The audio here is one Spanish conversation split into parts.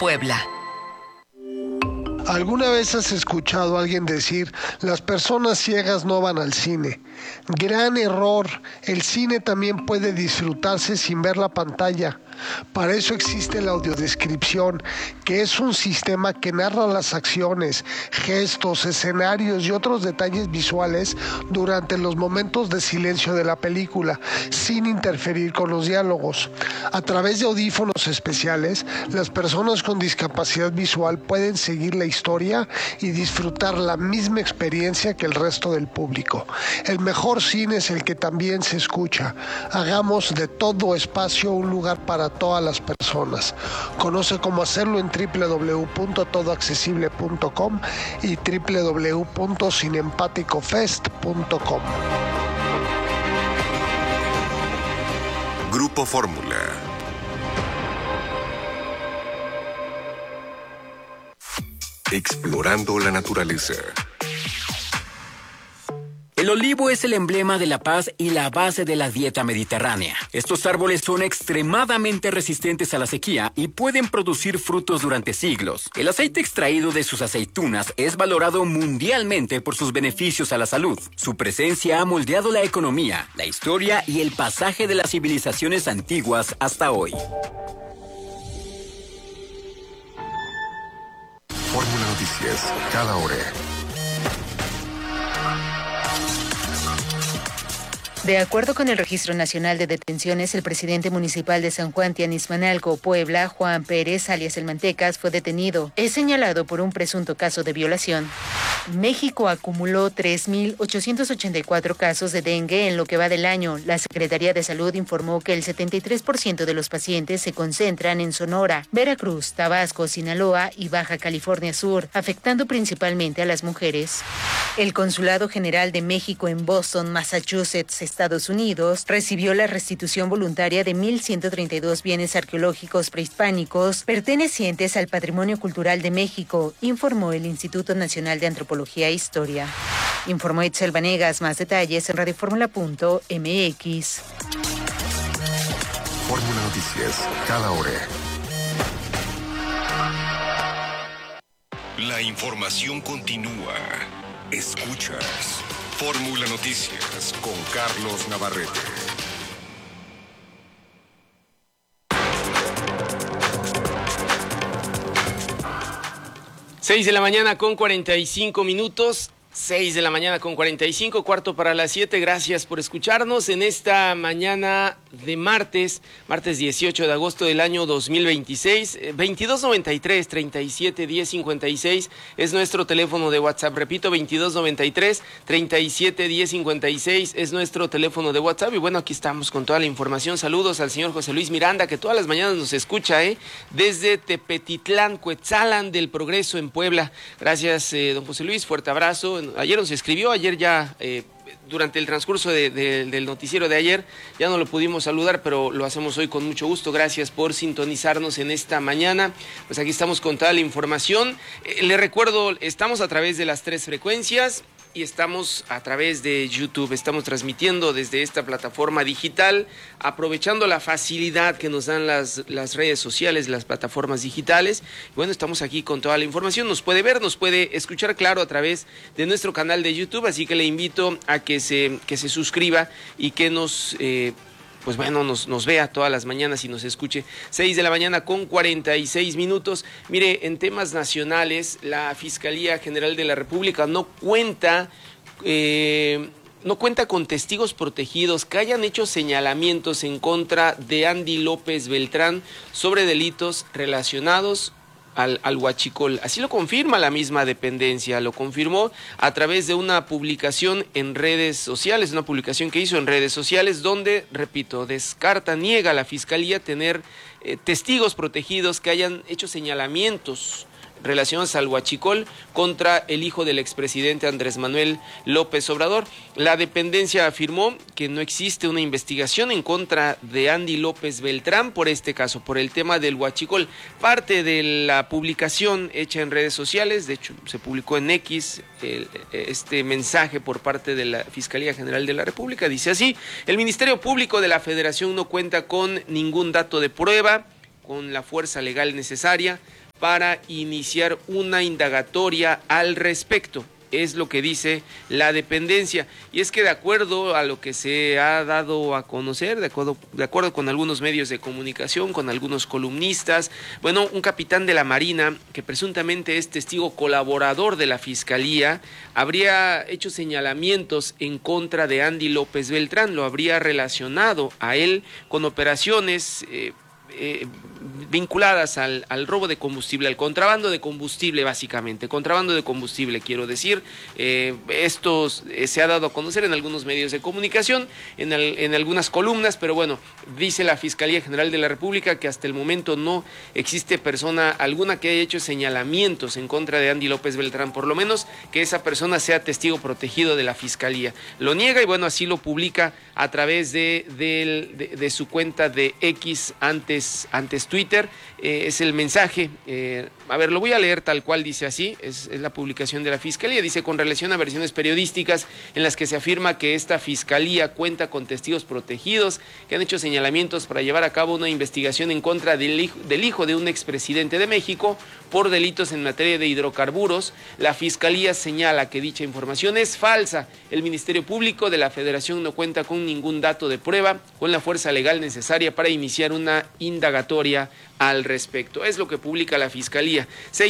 Puebla. ¿Alguna vez has escuchado a alguien decir, las personas ciegas no van al cine? Gran error, el cine también puede disfrutarse sin ver la pantalla. Para eso existe la audiodescripción, que es un sistema que narra las acciones, gestos, escenarios y otros detalles visuales durante los momentos de silencio de la película, sin interferir con los diálogos. A través de audífonos especiales, las personas con discapacidad visual pueden seguir la historia y disfrutar la misma experiencia que el resto del público. El mejor cine es el que también se escucha. Hagamos de todo espacio un lugar para todas las personas. Conoce cómo hacerlo en www.todoaccesible.com y www.cineempaticofest.com. Grupo Fórmula. Explorando la naturaleza. El olivo es el emblema de la paz y la base de la dieta mediterránea. Estos árboles son extremadamente resistentes a la sequía y pueden producir frutos durante siglos. El aceite extraído de sus aceitunas es valorado mundialmente por sus beneficios a la salud. Su presencia ha moldeado la economía, la historia y el pasaje de las civilizaciones antiguas hasta hoy. Fórmula Noticias, cada hora. De acuerdo con el Registro Nacional de Detenciones, el presidente municipal de San Juan Tianizmanalco, Puebla, Juan Pérez, alias El Mantecas, fue detenido. Es señalado por un presunto caso de violación. México acumuló 3.884 casos de dengue en lo que va del año. La Secretaría de Salud informó que el 73% de los pacientes se concentran en Sonora, Veracruz, Tabasco, Sinaloa y Baja California Sur, afectando principalmente a las mujeres. El Consulado General de México en Boston, Massachusetts, Estados Unidos, recibió la restitución voluntaria de 1.132 bienes arqueológicos prehispánicos pertenecientes al Patrimonio Cultural de México, informó el Instituto Nacional de Antropología e Historia. Informó Itzel Vanegas. Más detalles en radioformula.mx. Fórmula Noticias, cada hora. La información continúa. Escuchas Fórmula Noticias con Carlos Navarrete. Seis de la mañana con 45 minutos. 6 de la mañana con 45, cuarto para las 7. Gracias por escucharnos en esta mañana de martes 18 de agosto del año 2026. 2293-371056 es nuestro teléfono de WhatsApp. Repito, 2293-371056 es nuestro teléfono de WhatsApp. Y bueno, aquí estamos con toda la información. Saludos al señor José Luis Miranda, que todas las mañanas nos escucha, desde Tepetitlán, Cuetzalan del Progreso en Puebla. Gracias, don José Luis, fuerte abrazo. Ayer nos escribió, ayer ya durante el transcurso del noticiero de ayer ya no lo pudimos saludar, pero lo hacemos hoy con mucho gusto. Gracias por sintonizarnos en esta mañana. Pues aquí estamos con toda la información. Le recuerdo, estamos a través de las 3 frecuencias y estamos a través de YouTube. Estamos transmitiendo desde esta plataforma digital, aprovechando la facilidad que nos dan las redes sociales, las plataformas digitales. Bueno, estamos aquí con toda la información. Nos puede ver, nos puede escuchar, claro, a través de nuestro canal de YouTube. Así que le invito a que se suscriba y que nos vea todas las mañanas y nos escuche. 6 de la mañana con 46 minutos. Mire, en temas nacionales, la Fiscalía General de la República no cuenta con testigos protegidos que hayan hecho señalamientos en contra de Andy López Beltrán sobre delitos relacionados al huachicol. Así lo confirma la misma dependencia, lo confirmó a través de una publicación en redes sociales, una publicación que hizo en redes sociales donde, repito, niega la Fiscalía tener testigos protegidos que hayan hecho señalamientos relacionados al huachicol contra el hijo del expresidente Andrés Manuel López Obrador. La dependencia afirmó que no existe una investigación en contra de Andy López Beltrán por este caso, por el tema del huachicol. Parte de la publicación hecha en redes sociales, de hecho se publicó en X, este mensaje por parte de la Fiscalía General de la República, dice así: el Ministerio Público de la Federación no cuenta con ningún dato de prueba, con la fuerza legal necesaria para iniciar una indagatoria al respecto. Es lo que dice la dependencia. Y es que de acuerdo a lo que se ha dado a conocer, de acuerdo con algunos medios de comunicación, con algunos columnistas, bueno, un capitán de la Marina, que presuntamente es testigo colaborador de la Fiscalía, habría hecho señalamientos en contra de Andy López Beltrán, lo habría relacionado a él con operaciones vinculadas al robo de combustible, al contrabando de combustible, básicamente, contrabando de combustible, quiero decir. Esto se ha dado a conocer en algunos medios de comunicación, en algunas columnas, pero bueno, dice la Fiscalía General de la República que hasta el momento no existe persona alguna que haya hecho señalamientos en contra de Andy López Beltrán, por lo menos que esa persona sea testigo protegido de la Fiscalía. Lo niega y bueno, así lo publica a través de su cuenta de X, antes Twitter. Es el mensaje, a ver, lo voy a leer tal cual dice así, es la publicación de la Fiscalía, dice: con relación a versiones periodísticas en las que se afirma que esta Fiscalía cuenta con testigos protegidos que han hecho señalamientos para llevar a cabo una investigación en contra del hijo de un expresidente de México por delitos en materia de hidrocarburos, la Fiscalía señala que dicha información es falsa. El Ministerio Público de la Federación no cuenta con ningún dato de prueba, con la fuerza legal necesaria para iniciar una indagatoria al respecto. Es lo que publica la Fiscalía.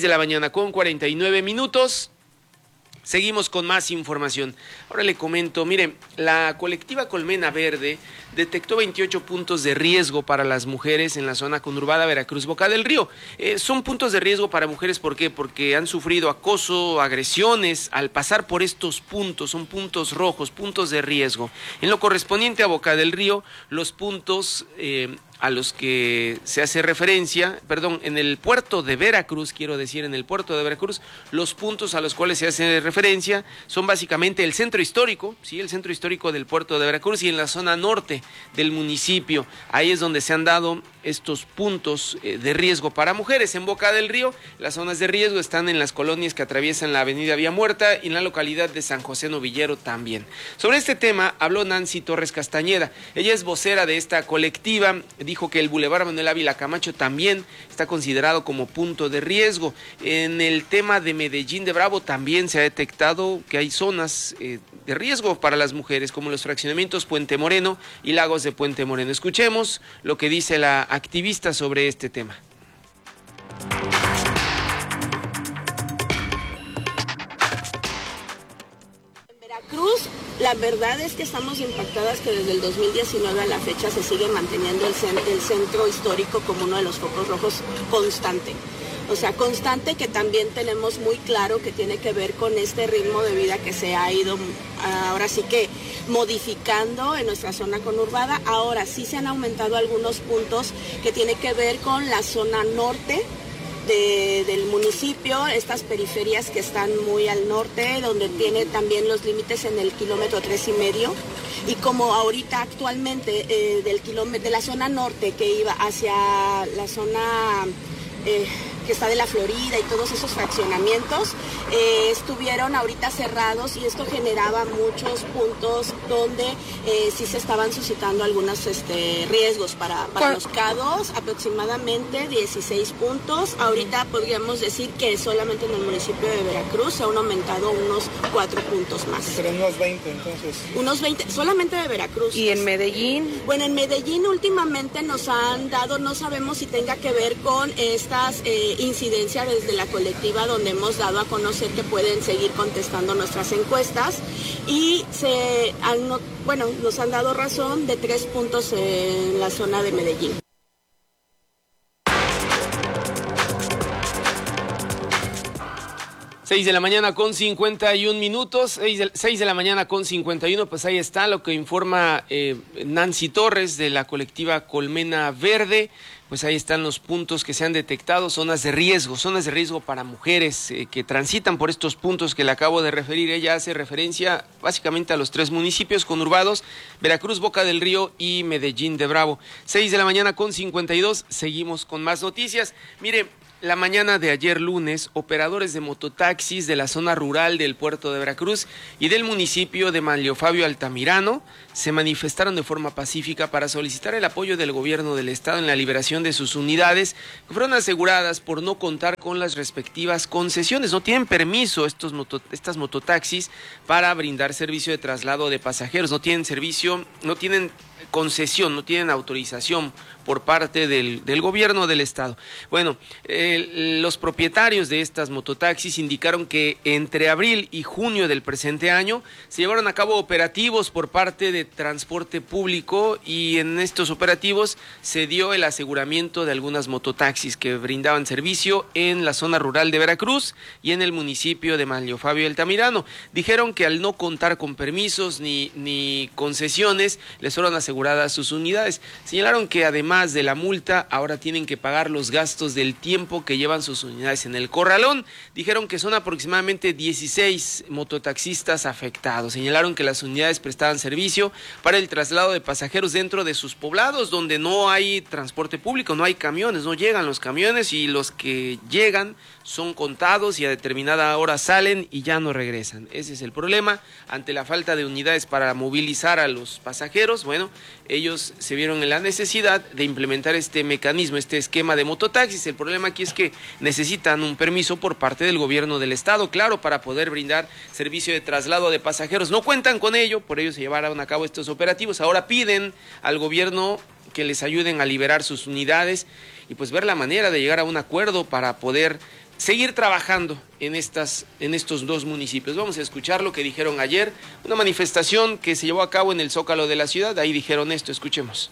6:49 a.m. Seguimos con más información. Ahora le comento, mire, la colectiva Colmena Verde detectó 28 puntos de riesgo para las mujeres en la zona conurbada Veracruz-Boca del Río. Son puntos de riesgo para mujeres, ¿por qué? Porque han sufrido acoso, agresiones al pasar por estos puntos, son puntos rojos, puntos de riesgo. En lo correspondiente a Boca del Río, los puntos a los que se hace referencia, en el puerto de Veracruz, en el puerto de Veracruz, los puntos a los cuales se hace referencia son básicamente el centro histórico, ¿sí? El centro histórico del puerto de Veracruz y en la zona norte del municipio. Ahí es donde se han dado estos puntos de riesgo para mujeres. En Boca del Río, las zonas de riesgo están en las colonias que atraviesan la avenida Vía Muerta y en la localidad de San José Novillero también. Sobre este tema habló Nancy Torres Castañeda. Ella es vocera de esta colectiva. Dijo que el Boulevard Manuel Ávila Camacho también está considerado como punto de riesgo. En el tema de Medellín de Bravo también se ha detectado que hay zonas de riesgo para las mujeres, como los fraccionamientos Puente Moreno y Lagos de Puente Moreno. Escuchemos lo que dice la activista sobre este tema. En Veracruz, la verdad es que estamos impactadas que desde el 2019 a la fecha se sigue manteniendo el centro histórico como uno de los focos rojos constante. O sea, constante, que también tenemos muy claro que tiene que ver con este ritmo de vida que se ha ido, ahora sí que modificando en nuestra zona conurbada. Ahora sí se han aumentado algunos puntos que tiene que ver con la zona norte del municipio, estas periferias que están muy al norte, donde tiene también los límites en el kilómetro 3,5, y como ahorita actualmente de la zona norte que iba hacia la zona que está de la Florida y todos esos fraccionamientos estuvieron ahorita cerrados, y esto generaba muchos puntos donde sí se estaban suscitando algunos riesgos para los CADOS, aproximadamente 16 puntos. Ahorita podríamos decir que solamente en el municipio de Veracruz se han aumentado unos 4 puntos más. Pero unos 20 entonces. Unos 20, solamente de Veracruz. ¿Y en Medellín? Bueno, en Medellín últimamente nos han dado, no sabemos si tenga que ver con estas incidencia desde la colectiva, donde hemos dado a conocer que pueden seguir contestando nuestras encuestas, y nos han dado razón de 3 puntos en la zona de Medellín. Seis de la mañana con 51, 6 de la mañana con 51, pues ahí está lo que informa Nancy Torres de la colectiva Colmena Verde. Pues ahí están los puntos que se han detectado, zonas de riesgo para mujeres que transitan por estos puntos que le acabo de referir. Ella hace referencia básicamente a los 3 municipios conurbados: Veracruz, Boca del Río y Medellín de Bravo. 6 de la mañana con 52, seguimos con más noticias. Mire, la mañana de ayer lunes, operadores de mototaxis de la zona rural del puerto de Veracruz y del municipio de Manlio Fabio Altamirano se manifestaron de forma pacífica para solicitar el apoyo del gobierno del estado en la liberación de sus unidades, que fueron aseguradas por no contar con las respectivas concesiones. No tienen permiso estas mototaxis para brindar servicio de traslado de pasajeros, no tienen concesión, no tienen autorización por parte del gobierno del estado. Bueno, los propietarios de estas mototaxis indicaron que entre abril y junio del presente año se llevaron a cabo operativos por parte de transporte público, y en estos operativos se dio el aseguramiento de algunas mototaxis que brindaban servicio en la zona rural de Veracruz y en el municipio de Manlio Fabio Altamirano. Dijeron que al no contar con permisos ni concesiones, les fueron aseguradas sus unidades. Señalaron que además de la multa, ahora tienen que pagar los gastos del tiempo que llevan sus unidades en el corralón. Dijeron que son aproximadamente 16 mototaxistas afectados. Señalaron que las unidades prestaban servicio para el traslado de pasajeros dentro de sus poblados, donde no hay transporte público, no hay camiones, no llegan los camiones, y los que llegan son contados y a determinada hora salen y ya no regresan. Ese es el problema. Ante la falta de unidades para movilizar a los pasajeros, bueno, ellos se vieron en la necesidad de implementar este mecanismo, este esquema de mototaxis. El problema aquí es que necesitan un permiso por parte del gobierno del estado, claro, para poder brindar servicio de traslado de pasajeros. No cuentan con ello, por ello se llevaron a cabo estos operativos. Ahora piden al gobierno que les ayuden a liberar sus unidades y pues ver la manera de llegar a un acuerdo para poder seguir trabajando en estos dos municipios. Vamos a escuchar lo que dijeron ayer, una manifestación que se llevó a cabo en el Zócalo de la ciudad. Ahí dijeron esto, escuchemos.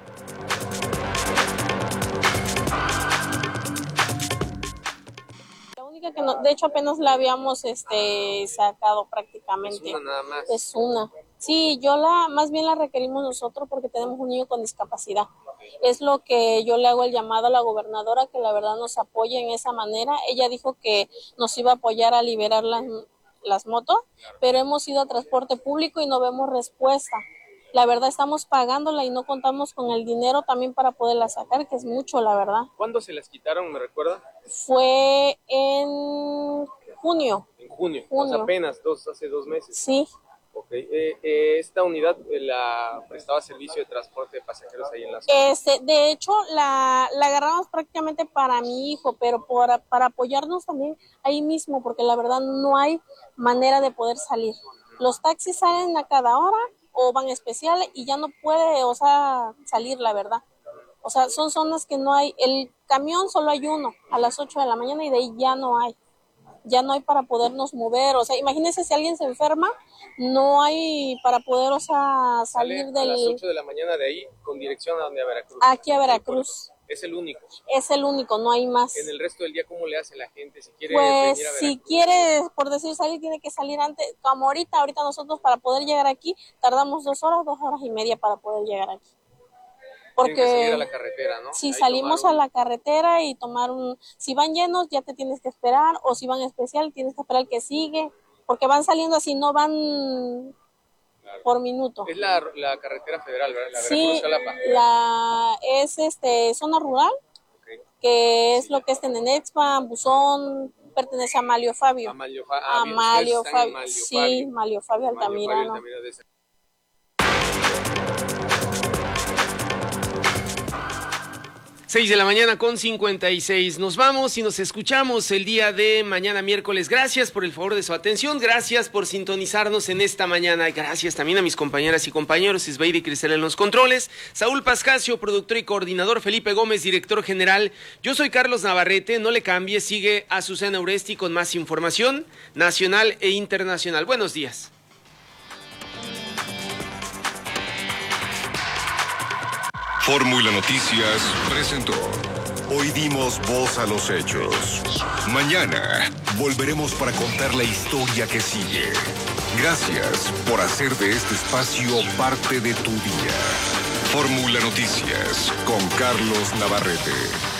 La única que de hecho apenas la habíamos sacado prácticamente. Es una nada más. Es una. Sí, más bien la requerimos nosotros porque tenemos un niño con discapacidad. Es lo que yo le hago el llamado a la gobernadora, que la verdad nos apoye en esa manera. Ella dijo que nos iba a apoyar a liberar las motos, pero hemos ido a transporte público y no vemos respuesta. La verdad estamos pagándola y no contamos con el dinero también para poderla sacar, que es mucho, la verdad. ¿Cuándo se las quitaron, me recuerda? Fue en junio. En junio. O sea, apenas hace 2 meses. Sí. Okay. Esta unidad la prestaba servicio de transporte de pasajeros ahí en la zona. De hecho, la agarramos prácticamente para mi hijo, pero para apoyarnos también ahí mismo, porque la verdad no hay manera de poder salir. Los taxis salen a cada hora o van especiales y ya no puede, salir, la verdad. O sea, son zonas que no hay. El camión solo hay uno a las 8 de la mañana y de ahí ya no hay. Ya no hay para podernos mover. O sea, imagínense si alguien se enferma, no hay para poder, salir a las 8 de la mañana de ahí con dirección a donde, a Veracruz. Aquí a Veracruz. Es el único. Es el único, no hay más. En el resto del día, ¿cómo le hace la gente? Si quiere pues venir a Veracruz, si quiere, por decir salir, tiene que salir antes. Como ahorita nosotros para poder llegar aquí, tardamos 2 horas y media para poder llegar aquí. Porque tienen que salir a la carretera, ¿no? Si salimos a la carretera y si van llenos ya te tienes que esperar, o si van especial tienes que esperar el que sigue, porque van saliendo así, no van por minuto. Es la carretera federal, ¿verdad? Sí, es zona rural, okay, que es lo que es Tenenexpa, Buzón, pertenece a Manlio Fabio. A Manlio Fabio. Sí, Manlio Fabio Altamirano. 6 de la mañana con 56. Nos vamos y nos escuchamos el día de mañana miércoles. Gracias por el favor de su atención, gracias por sintonizarnos en esta mañana. Gracias también a mis compañeras y compañeros, Isbeidi y Cristel en los controles, Saúl Pascasio, productor y coordinador, Felipe Gómez, director general. Yo soy Carlos Navarrete, no le cambie, sigue Azucena Uresti con más información nacional e internacional. Buenos días. Fórmula Noticias presentó. Hoy dimos voz a los hechos. Mañana volveremos para contar la historia que sigue. Gracias por hacer de este espacio parte de tu día. Fórmula Noticias con Carlos Navarrete.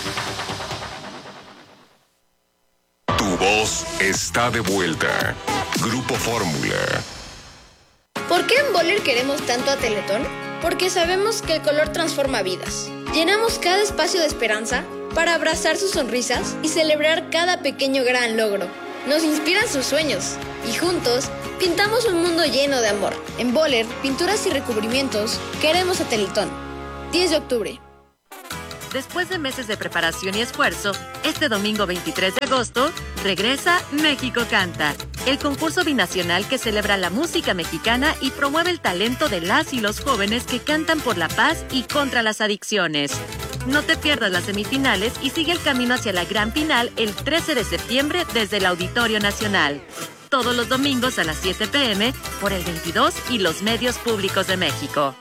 Tu voz está de vuelta. Grupo Fórmula. ¿Por qué en Boller queremos tanto a Teletón? Porque sabemos que el color transforma vidas. Llenamos cada espacio de esperanza para abrazar sus sonrisas y celebrar cada pequeño gran logro. nos inspiran sus sueños. Y juntos, pintamos un mundo lleno de amor. En Boller, pinturas y recubrimientos, queremos a Teletón. 10 de octubre. Después de meses de preparación y esfuerzo, este domingo 23 de agosto, regresa México Canta, el concurso binacional que celebra la música mexicana y promueve el talento de las y los jóvenes que cantan por la paz y contra las adicciones. No te pierdas las semifinales y sigue el camino hacia la gran final el 13 de septiembre desde el Auditorio Nacional. Todos los domingos a las 7 p.m. por el 22 y los medios públicos de México.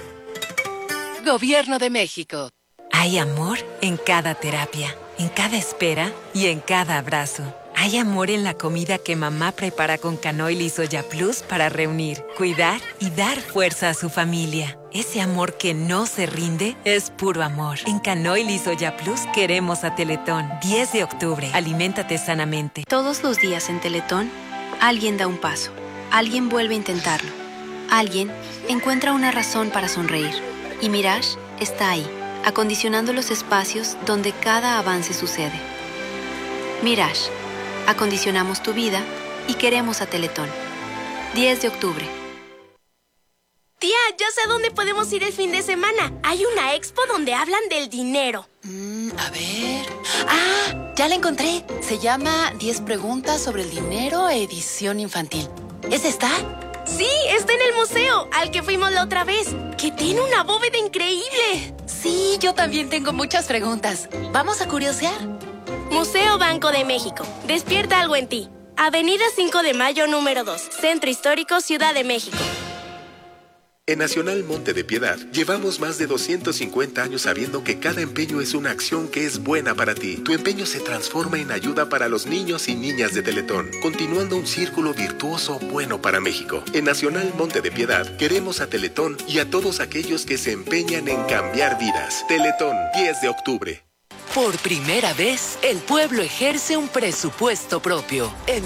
Gobierno de México. Hay amor en cada terapia, en cada espera y en cada abrazo. Hay amor en la comida que mamá prepara con Canoil y Soya Plus para reunir, cuidar y dar fuerza a su familia. Ese amor que no se rinde es puro amor. En Canoil y Soya Plus queremos a Teletón. 10 de octubre. Aliméntate sanamente. Todos los días en Teletón, alguien da un paso. Alguien vuelve a intentarlo. Alguien encuentra una razón para sonreír. Y Mirage está ahí, acondicionando los espacios donde cada avance sucede. Mirage. Acondicionamos tu vida y queremos a Teletón. 10 de octubre. Tía, ya sé a dónde podemos ir el fin de semana. Hay una expo donde hablan del dinero. A ver... ¡Ah! Ya la encontré. Se llama 10 preguntas sobre el dinero, edición infantil. ¿Es esta? Sí, está en el museo, al que fuimos la otra vez, que tiene una bóveda increíble. Sí, yo también tengo muchas preguntas. ¿Vamos a curiosear? Museo Banco de México. Despierta algo en ti. Avenida 5 de Mayo, número 2. Centro Histórico, Ciudad de México. En Nacional Monte de Piedad, llevamos más de 250 años sabiendo que cada empeño es una acción que es buena para ti. Tu empeño se transforma en ayuda para los niños y niñas de Teletón, continuando un círculo virtuoso bueno para México. En Nacional Monte de Piedad, queremos a Teletón y a todos aquellos que se empeñan en cambiar vidas. Teletón, 10 de octubre. Por primera vez, el pueblo ejerce un presupuesto propio. En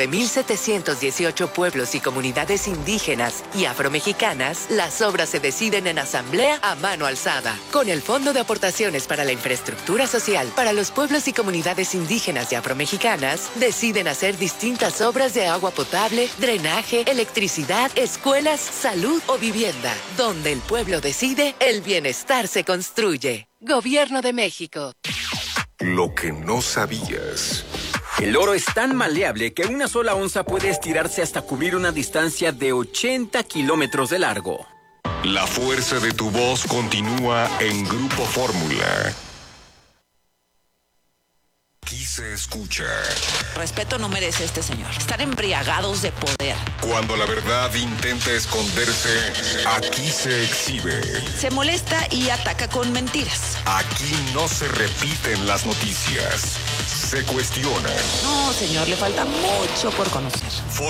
19.718 pueblos y comunidades indígenas y afromexicanas, las obras se deciden en asamblea a mano alzada. Con el Fondo de Aportaciones para la Infraestructura Social para los pueblos y comunidades indígenas y afromexicanas, deciden hacer distintas obras de agua potable, drenaje, electricidad, escuelas, salud o vivienda. Donde el pueblo decide, el bienestar se construye. Gobierno de México. Lo que no sabías. El oro es tan maleable que una sola onza puede estirarse hasta cubrir una distancia de 80 kilómetros de largo. La fuerza de tu voz continúa en Grupo Fórmula. Aquí se escucha. Respeto no merece este señor. Están embriagados de poder. Cuando la verdad intenta esconderse, aquí se exhibe. Se molesta y ataca con mentiras. Aquí no se repiten las noticias. Se cuestionan. No, señor, le falta mucho por conocer.